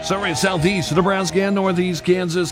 Sorry, southeast Nebraska and northeast Kansas,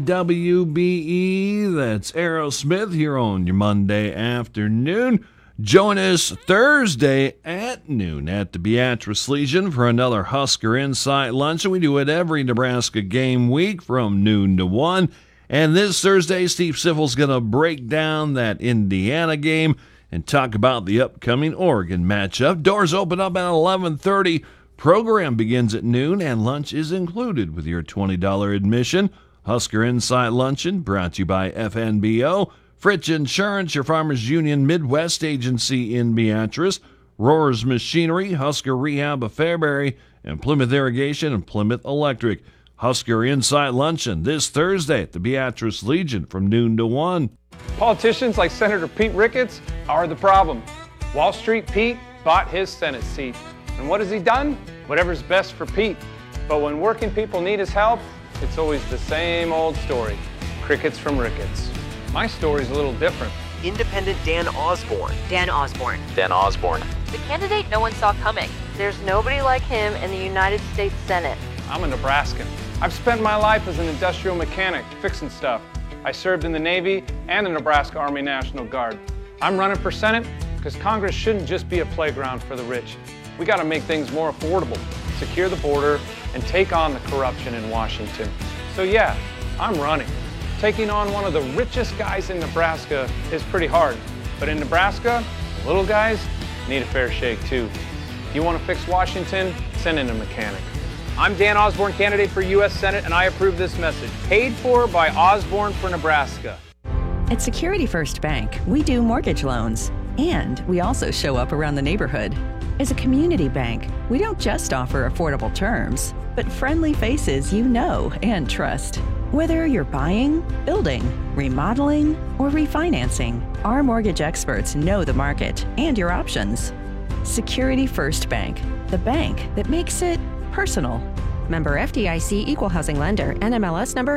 KWBE. That's Aerosmith here on your Monday afternoon. Join us Thursday at noon at the Beatrice Legion for another Husker Insight Lunch. We do it every Nebraska game week from noon to 1. And this Thursday, Steve Siffel's going to break down that Indiana game and talk about the upcoming Oregon matchup. Doors open up at 11:30. Program begins at noon, and lunch is included with your $20 admission. Husker Insight Luncheon brought to you by FNBO, Fritz Insurance, your Farmers Union Midwest agency in Beatrice, Rohr's Machinery, Husker Rehab of Fairbury, and Plymouth Irrigation and Plymouth Electric. Husker Insight Luncheon this Thursday at the Beatrice Legion from noon to 1. Politicians like Senator Pete Ricketts are the problem. Wall Street Pete bought his Senate seat. And what has he done? Whatever's best for Pete. But when working people need his help, it's always the same old story. Crickets from Ricketts. My story's a little different. Independent Dan Osborne. Dan Osborne. Dan Osborne. The candidate no one saw coming. There's nobody like him in the United States Senate. I'm a Nebraskan. I've spent my life as an industrial mechanic, fixing stuff. I served in the Navy and the Nebraska Army National Guard. I'm running for Senate because Congress shouldn't just be a playground for the rich. We got to make things more affordable, secure the border, and take on the corruption in Washington. So yeah, I'm running. Taking on one of the richest guys in Nebraska is pretty hard. But in Nebraska, the little guys need a fair shake too. If you want to fix Washington, send in a mechanic. I'm Dan Osborne, candidate for U.S. Senate, and I approve this message. Paid for by Osborne for Nebraska. At Security First Bank, we do mortgage loans, and we also show up around the neighborhood. As a community bank, we don't just offer affordable terms, but friendly faces you know and trust. Whether you're buying, building, remodeling, or refinancing, our mortgage experts know the market and your options. Security First Bank, the bank that makes it personal. Member FDIC Equal Housing Lender, NMLS number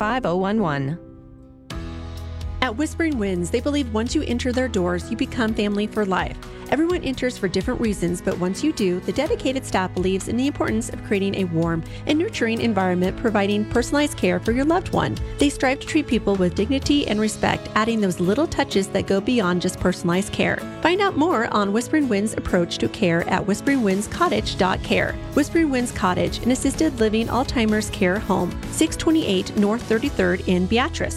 505011. At Whispering Winds, they believe once you enter their doors, you become family for life. Everyone enters for different reasons, but once you do, the dedicated staff believes in the importance of creating a warm and nurturing environment, providing personalized care for your loved one. They strive to treat people with dignity and respect, adding those little touches that go beyond just personalized care. Find out more on Whispering Winds' approach to care at whisperingwindscottage.care. Whispering Winds Cottage, an assisted living Alzheimer's care home, 628 North 33rd in Beatrice.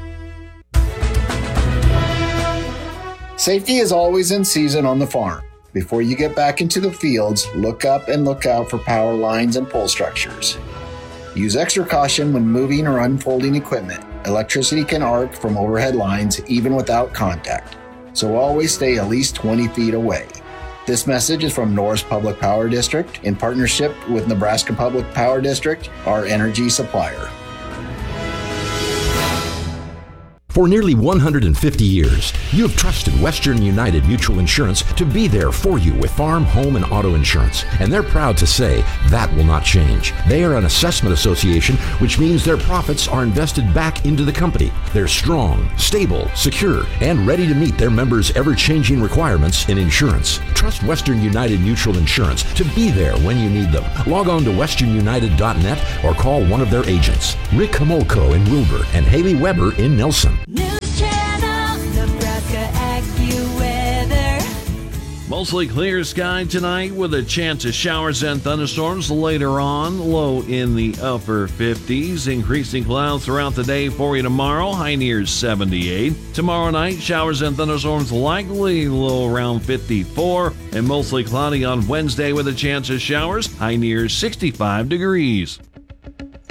Safety is always in season on the farm. Before you get back into the fields, look up and look out for power lines and pole structures. Use extra caution when moving or unfolding equipment. Electricity can arc from overhead lines even without contact, so always stay at least 20 feet away. This message is from Norris Public Power District in partnership with Nebraska Public Power District, our energy supplier. For nearly 150 years, you have trusted Western United Mutual Insurance to be there for you with farm, home, and auto insurance. And they're proud to say that will not change. They are an assessment association, which means their profits are invested back into the company. They're strong, stable, secure, and ready to meet their members' ever-changing requirements in insurance. Trust Western United Mutual Insurance to be there when you need them. Log on to westernunited.net or call one of their agents. Rick Homolko in Wilbur and Haley Weber in Nelson. News Channel, Nebraska AccuWeather. Mostly clear sky tonight with a chance of showers and thunderstorms later on. Low in the upper 50s. Increasing clouds throughout the day for you tomorrow. High near 78. Tomorrow night, showers and thunderstorms likely. Low around 54. And mostly cloudy on Wednesday with a chance of showers. High near 65 degrees.